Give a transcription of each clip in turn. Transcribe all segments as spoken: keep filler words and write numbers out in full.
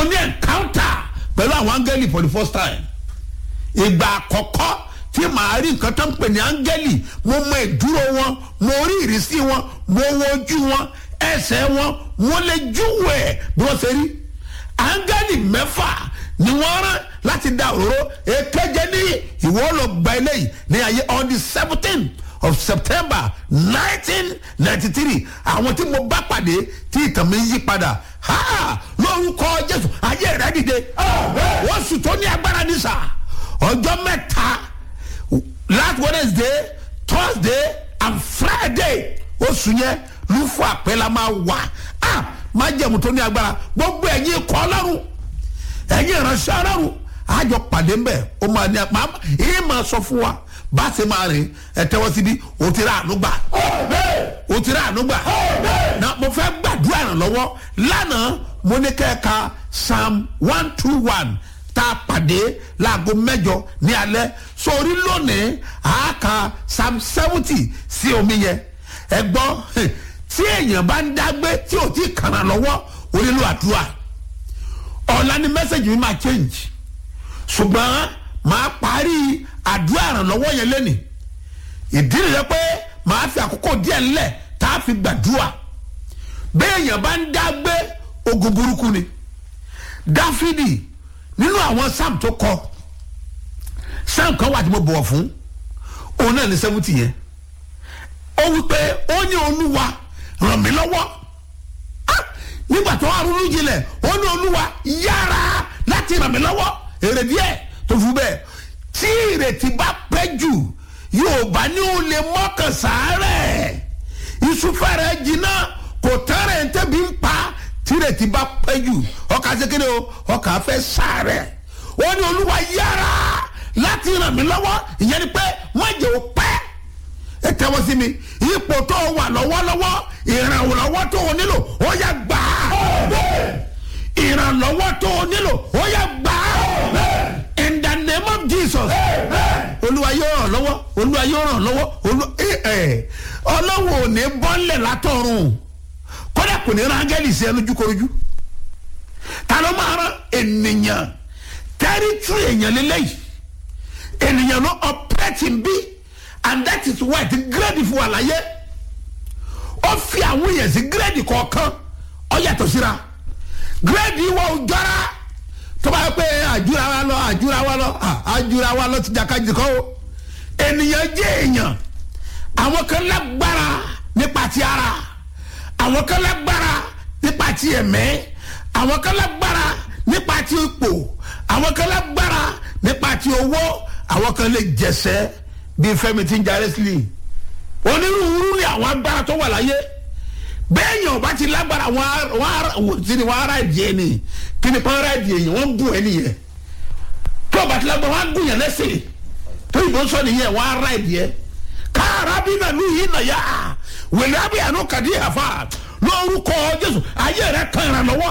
ní encounter pẹ̀lú àwọn áńgẹ́lì for the first time. Ìgbà àkọ́kọ́ tí màá rí nǹkan tó ń pè ní áńgẹ́lì, mo mọ ìdúró wọn, mo rí ìrísí wọn, mo wo ojú wọn, ẹsẹ̀ wọn, mo lè júwèé bí wọ́n ṣe rí. Áńgẹ́lì mẹ́fà ni wọ́n rán láti da òróró èkéje ní ìwọ lọ gba eléyìí ní ayé on the seventeenth of September nineteen ninety three. Àwọn tí mo bá pàdé tí ìtàn mi yí padà lórúkọ Jésù ayé rẹ dìde. Wọ́n sùn tó ní agbára ní sà ọjọ́ mẹ́ta last Wednesday, Thursday and Friday oṣù yẹn ló fún àpẹẹlẹ máa wà máa jẹ̀mú tó ní agbára gbogbo ẹ̀yin kọ́ Ọlọ́run ẹ̀yin ìránṣẹ́ Ọlọ́run àjọ pàdé ń bẹ̀ ó máa ní apá èyí máa sọ fún wa bá a ṣe máa rìn ẹ tẹ́wọ́ síbi ó ti rà àánú gbà ó ti rà àánú gbà na mo fẹ́ gbàdúrà ìrànlọ́wọ́ lánàá mo ní kẹ́ẹ̀ka Psalm one two one tá a pàdé láago mẹ́jọ ní alẹ́ sórí lónìí àáka Psalm seventy sí omi yẹn ẹ gbọ́ tí èèyàn bá ń dágbé tí ò tí kàrà lọ́wọ́ ó nílò àdúrà ọ̀la ni mẹ́sẹ̀gì mi máa change ṣùgbọ́n máa parí àdúrà ìrànlọ́wọ́ yẹn lẹ́nìí ìdí nìyẹn pé máa fi àkókò díẹ̀ ńlẹ̀ tá a fi gbàdúrà béèyàn bá ń dágbé ogun burúkú ni Dáfídì nínú àwọn Psalm tó kọ Psalm kan wà tí mo bọ̀wọ̀ fún òun náà ní seventy yẹn ó wí pé ó ní Olúwa ràn mí lọ́wọ́ nígbà tó wà ronú jinlẹ̀ ó ní Olúwa yára láti ràn mí lọ́wọ́ èrè díẹ̀ tó fún bẹ́ẹ̀ tí ìrètí bá pẹ́ jù yóò bá ní o lè mọ́kàn sàárẹ̀ ìsúfẹ́rẹ́ jìnnà kò tẹ́rẹ̀ ń tẹ́bi ń pa tí ìrètí bá pẹ́ jù ọkà sékéde o ọkà fẹ́ sàárẹ̀ ó ní Olúwa yára láti ràn mí lọ́wọ́ ìyẹn ni pé má jẹ́ o pẹ́ ẹ tẹ́wọ́ sí mi ipò tó wà lọ́wọ́lọ́wọ́ ìrànlọ́wọ́ tó o nílò ó yá gbà á ìrànlọ́wọ́ tó o nílò ó yá gbà á in the name of Jesus. Olúwa yóò ràn lọ́wọ́ Olúwa yóò ràn lọ́wọ́ Ọlọ́run ò ní bọ́lẹ̀ látọ̀run kódà kò ní rángẹ́lì sí ẹ lójúkorojú ta ló máa rán ènìyàn tẹ́rítírì èèyàn lélẹ́yìí ènìyàn ló ọ̀pẹ́tì bí and that is why the grade fún àlàyé ó fi àwọn èèyàn sí grade kọ̀ọ̀kan ó yàtọ̀ síra grade wa ò jọra tó bá yẹ pé àjúra wa lọ àjúra wa lọ àjúra wa lọ ti jàkadì kọ́ o ènìyàn jẹ́ èèyàn àwọn kan lágbára nípa ti ara àwọn kan lágbára nípa ti ẹ̀mí àwọn kan lágbára nípa ti ipò àwọn kan lágbára nípa ti owó àwọn kan lè jẹsẹ bíi Fẹ́mi tí ń ja wrestling onírúurú ni àwọn agbára tó wà láyé bẹ́ẹ̀ yàn bá ti lágbára wọn ti ni wọn ara ìdí ẹni kí ni pọ́nra ìdí ẹ̀yìn wọ́n gùn ẹni yẹn tó bá ti lágbára wọn gùn yẹn lẹ́sẹ̀ tó ìbò sọ nìyẹn wọn ara ìdí ẹ káàrà bí nàlú yìí nà yá wẹ̀lẹ́ àbí àánú kàdí àfa lórúkọ Jésù ayé rẹ kan ìrànlọ́wọ́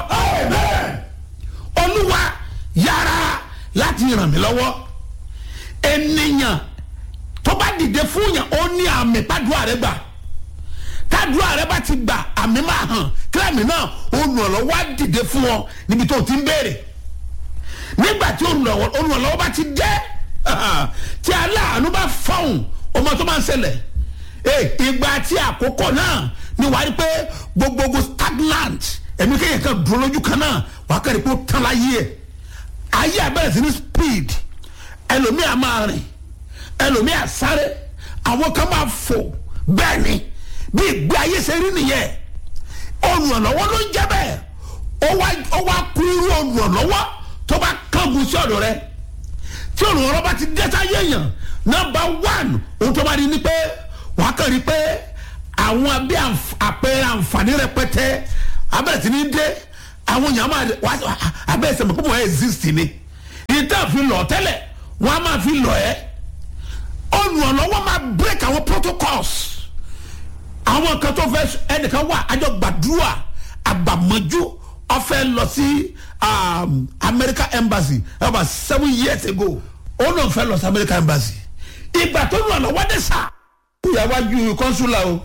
Olúwa yára láti ràn mí lọ́wọ́ ènìyàn tó bá dìde fún yàn ó ní àmì pàdúrà rẹ gbà tàdúrà rẹ bá ti gbà àmì máa hàn kílámì náà olùrànlọ́wọ́ á dìde fún ọ níbi tó ti ń béèrè nígbà tí olùrànlọ́wọ́ bá ti dé tí aláàánú bá fọhùn ọmọ tó máa ń ṣẹlẹ̀ ìgbà tí àkókò náà ni wàá rí pé gbogbogbò stagnant ẹ̀mí kéèyàn kan dúró lójú kan náà wàá kẹ́rì pé ó tán láyé ẹ̀ ayé abẹ́rẹ́ sí ní speed ẹlòmíà máa rìn ẹlòmíà sáré àwọn kan máa fò bẹ́ẹ̀ ni bí ìgbé ayé ṣe rí nìyẹn olùrànlọ́wọ́ ló ń jẹ́ bẹ́ẹ̀ ó wá kú irú olùrànlọ́wọ́ tó bá kángun sí ọ̀dọ̀ rẹ tí olùrànlọ́wọ́ bá ti dẹ́ta yéèyàn nọ́mbà one ohun tó bá rí ni pé wàá kàn rí pé àwọn abẹ́ àpẹẹrẹ àǹfààní rẹpẹtẹ abẹ́rẹ́ sí ní dé àwọn èèyàn máa abẹ́rẹ́ sẹ́mi púpọ̀ ẹ̀ exist ni ìtàn fi lọ tẹ́lẹ̀ wọ́n á máa fi lọ ẹ́ olùrànlọ́wọ́ máa break àwọn protocols àwọn kan tó fẹ́ ẹnìkan wà àjọ gbàdúrà àgbàmọ́jú ọ̀fẹ́ lọ sí American Embassy about seven years ago ó náà fẹ́ lọ sí American Embassy ìgbà tó lù àlọ́wọ́ dé sá ìyàwájú consular o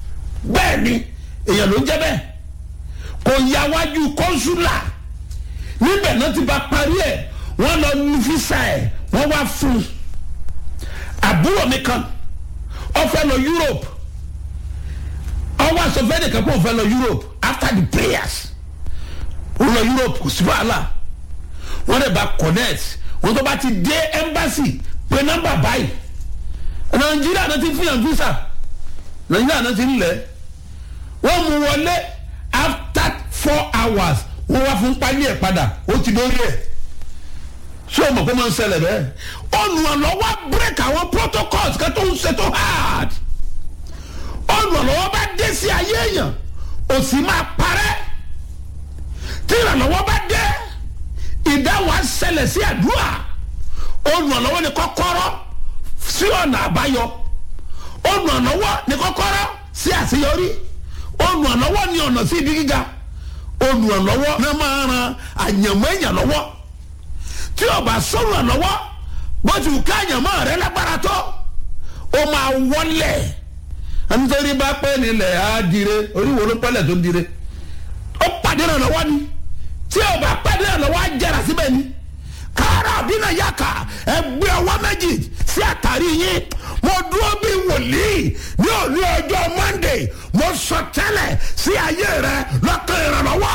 bẹ́ẹ̀ ni èèyàn ló ń jẹ́ bẹ́ẹ̀ kò yàwájú consular níbẹ̀ náà ti bá parí ẹ̀ wọ́n lọ nu fisa ẹ̀ wọ́n wá fún àbúrò mi kan ó fẹ́ lọ Europe ọwọ́ àsọfẹ́ nìkan kó fẹ́ lọ Europe after the prayers ó lọ Europe kò sí wàhálà wọ́n lè bá connect wọ́n tó bá ti dé embassy pé nọ́mbà báyìí Nàìjíríà náà ti fún yàn visa Nàìjíríà náà ti ń lẹ̀ wọ́n mú wọlé after four hours wọ́n wá fún pálí ẹ̀ padà ó ti dórí ẹ̀ ṣé o mọ̀ kó máa ń ṣẹlẹ̀ bẹ́ẹ̀ olùrànlọ́wọ́ break àwọn protocols kan tó ń ṣe tó hard olùrànlọ́wọ́ bá dé sí ayé èèyàn òsì máa parẹ́ tí ìrànlọ́wọ́ bá dé ìdáhùn á ṣẹlẹ̀ sí àdúrà olùrànlọ́wọ́ ni kọ́kọ́rọ́ sí ọ̀nà àbáyọ olùrànlọ́wọ́ ni kọ́kọ́rọ́ sí àṣeyọrí olùrànlọ́wọ́ ni ọ̀nà sí ibi gíga olùrànlọ́wọ́ náà máa ran àyànmọ́ èèyàn lọ́wọ́ tí o bá sọ̀rọ̀ lọ́wọ́ bó ti ká àyànmọ́ rẹ lágbára tó o máa wọlé nítorí bá pẹ́ nílẹ̀ á dire oríwo ló pẹ́lẹ̀ tó dire ó pàdé rẹ̀ lọ́wọ́ ni tí o bá pàdé rẹ̀ lọ́wọ́ á jẹrà síbẹ̀ ni kára àbínà yàkà ẹgbẹ́ ọwọ́ méjì sí àtàrí yín mo dúró bí wòlíì ní òní ọjọ́ Monday mo sọ tẹ́lẹ̀ sí ayé rẹ lọ́kàn ìrànlọ́wọ́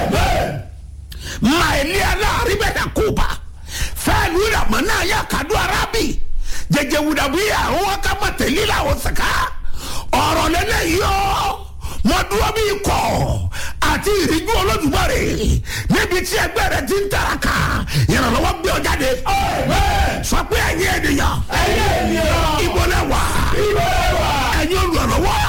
maili aláàrí bẹ̀rẹ̀ kópa fẹ́ẹ̀lú ìràmọ́ náà yà kádùn arábì jẹjẹ wùdàbíyà wọn ká mọ̀ tẹ̀lé làwọn sàká ọ̀rọ̀ lẹ́lẹ́ yìí ọ́ mo dúró bí ikọ̀ àti ìrìjú Olódùmarè níbi tí ẹgbẹ́ rẹ ti ń taraka ìrànlọ́wọ́ gbé ọ jáde sọ pé ẹ̀yin ènìyàn ìbọ̀lẹ̀ wà.